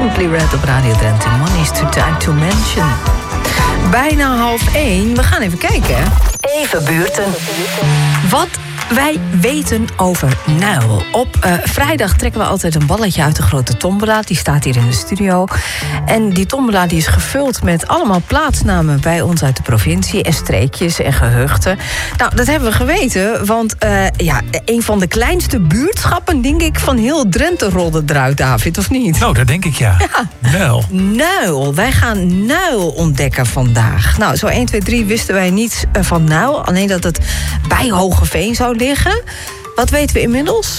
Simply Red op Radio Drenthe. Money's too tight to mention. Bijna 12:30. We gaan even kijken. Even buurten. Wat wij weten over Nuil. Op vrijdag trekken we altijd een balletje uit de grote tombola. Die staat hier in de studio. En die tombola die is gevuld met allemaal plaatsnamen bij ons uit de provincie. En streekjes en gehuchten. Nou, dat hebben we geweten. Want een van de kleinste buurtschappen, denk ik, van heel Drenthe rolde eruit, David, of niet? Nou, dat denk ik, ja. Nuil. Wij gaan Nuil ontdekken vandaag. Nou, zo 1, 2, 3 wisten wij niets van Nuil. Alleen dat het bij Hogeveen zou liggen. Wat weten we inmiddels?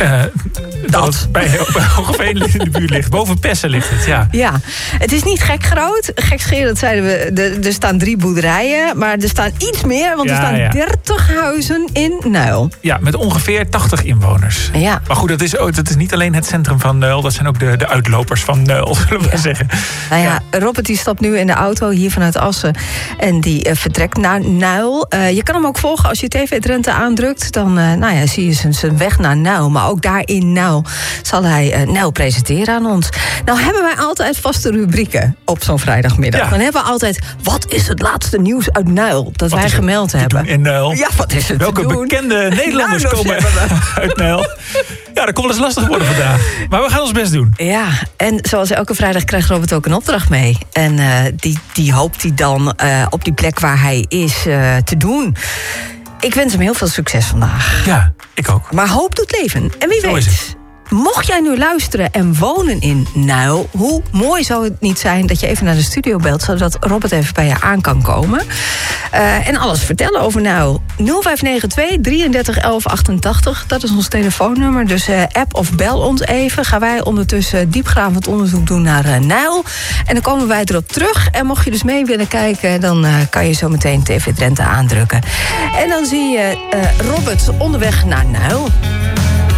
Dat het bij Hogeveen in de buurt ligt. Boven Pessen ligt het, ja. Ja, het is niet gek groot. Gekscherend zeiden we, er staan 3 boerderijen. Maar er staan iets meer, want er staan 30 huizen in Nuil. Ja, met ongeveer 80 inwoners. Ja. Maar goed, dat is niet alleen het centrum van Nuil. Dat zijn ook de uitlopers van Nuil, zullen we zeggen. Nou ja, Robert die stapt nu in de auto hier vanuit Assen. En die vertrekt naar Nuil. Je kan hem ook volgen als je TV Drenthe aandrukt. Dan zie je zijn weg naar Nuil. Maar ook daar in Nuil zal hij Nuil presenteren aan ons. Nou hebben wij altijd vaste rubrieken op zo'n vrijdagmiddag. Ja. Dan hebben we altijd, wat is het laatste nieuws uit Nuil dat wij gemeld hebben? In Nuil? Ja, wat is het Welke bekende Nederlanders komen uit Nuil? Ja, dat kon wel eens lastig worden vandaag. Maar we gaan ons best doen. Ja, en zoals elke vrijdag krijgt Robert ook een opdracht mee. En die hoopt hij dan op die plek waar hij is te doen. Ik wens hem heel veel succes vandaag. Ja, ik ook. Maar hoop doet leven. En wie weet, mocht jij nu luisteren en wonen in Nuil, hoe mooi zou het niet zijn dat je even naar de studio belt, zodat Robert even bij je aan kan komen. En alles vertellen over Nuil. 0592 33 11 88, dat is ons telefoonnummer. Dus app of bel ons even. Gaan wij ondertussen diepgravend onderzoek doen naar Nuil. En dan komen wij erop terug. En mocht je dus mee willen kijken, dan kan je zo meteen TV Drenthe aandrukken. En dan zie je Robert onderweg naar Nuil.